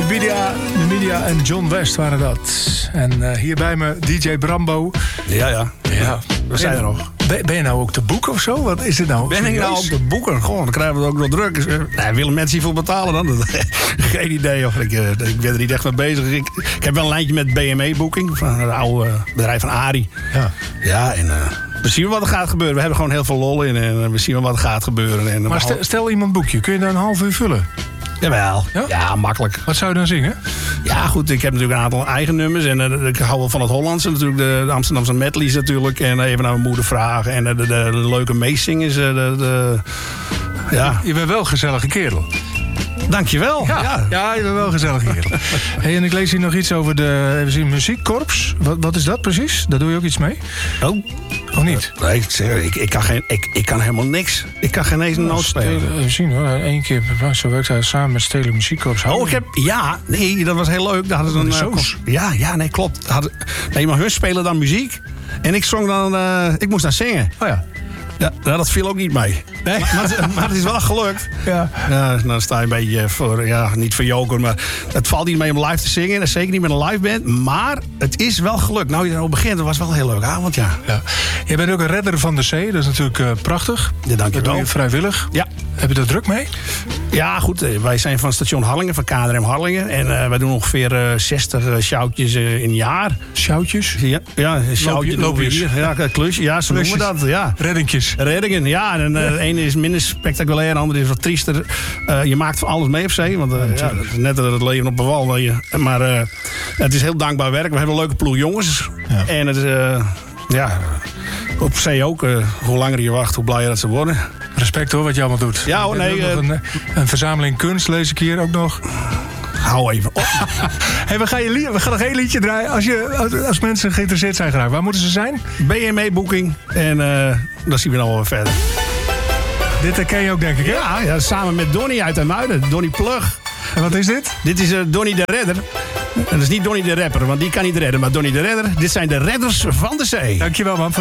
Numidia en John West waren dat. En hier bij me DJ Brambo. Ja. We zijn er nog. Ben je nou ook te boeken of zo? Wat is het nou? Ben ik nou ook te boeken? Goh, dan krijgen we het ook nog druk. Willen mensen hiervoor betalen dan? Geen idee. Of ik ben er niet echt mee bezig. Ik heb wel een lijntje met BME Booking. Van het oude bedrijf van Arie. Ja, en we zien wel wat er gaat gebeuren. We hebben gewoon heel veel lol in. En we zien wel wat er gaat gebeuren. En maar stel iemand boekje. Kun je daar een half uur vullen? Jawel. Ja, makkelijk. Wat zou je dan zingen? Ja, goed. Ik heb natuurlijk een aantal eigen nummers. En ik hou wel van het Hollandse. Natuurlijk de Amsterdamse medleys natuurlijk. En even naar mijn moeder vragen. En de leuke meezingers. Ja. Je bent wel een gezellige kerel. Dankjewel. Ja, je bent wel een gezellige kerel. Hey, en ik lees hier nog iets over de muziekkorps. Wat is dat precies? Daar doe je ook iets mee? Oh. Of niet? Nee, ik kan helemaal niks. Ik kan geen eens een noot spelen. Even zien hoor. 1 keer zo werkt hij samen met Stelen Muziekkorps. Nee, dat was heel leuk. Daar hadden ze een nee, klopt. Maar hun spelen dan muziek. En ik zong dan, ik moest dan zingen. Oh ja. Ja, dat viel ook niet mee. Nee. Maar het is wel gelukt. Ja, dan sta je een beetje voor, niet voor joker, maar het valt niet mee om live te zingen. En zeker niet met een live band. Maar het is wel gelukt. Nou, je begint, het was wel een heel leuk avond, ja. Je bent ook een redder van de zee. Dat is natuurlijk prachtig. Ja, dank je wel. Dat doe je vrijwillig. Ja. Heb je daar druk mee? Ja, goed. Wij zijn van station Harlingen, van KNRM Harlingen. En wij doen ongeveer 60 sjouwtjes in een jaar. Sjouwtjes? Ja, sjouwtjes. Loopjes. Ja, klusje. Ja, zo noemen we dat. Ja. Reddingen, ja. En de ene is minder spectaculair, de andere is wat triester. Je maakt van alles mee op zee. Want dat is net het leven op de wal. Maar het is heel dankbaar werk. We hebben een leuke ploeg jongens. Ja. En het is, op zee ook. Hoe langer je wacht, hoe blijer dat ze worden. Respect hoor, wat je allemaal doet. Ja hoor, nee. Een verzameling kunst lees ik hier ook nog. Hou even op. Hey, we gaan nog één liedje draaien. Als mensen geïnteresseerd zijn graag. Waar moeten ze zijn? BME Booking. En dan zien we dan wel weer verder. Dit herken je ook, denk ik, hè? Ja, samen met Donnie uit IJmuiden. Donnie Plug. En wat is dit? Dit is Donnie de Redder. En dat is niet Donnie de Rapper, want die kan niet redden. Maar Donnie de Redder, dit zijn de redders van de zee. Dankjewel, man.